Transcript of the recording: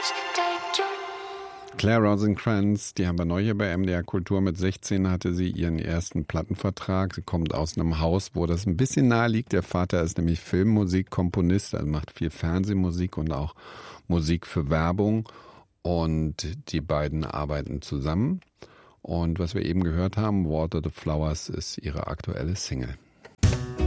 Claire Rosencrantz, die haben wir neu hier bei MDR Kultur. Mit 16 hatte sie ihren ersten Plattenvertrag. Sie kommt aus einem Haus, wo das ein bisschen nahe liegt. Der Vater ist nämlich Filmmusikkomponist, also macht viel Fernsehmusik und auch Musik für Werbung. Und die beiden arbeiten zusammen. Und was wir eben gehört haben, Water the Flowers, ist ihre aktuelle Single.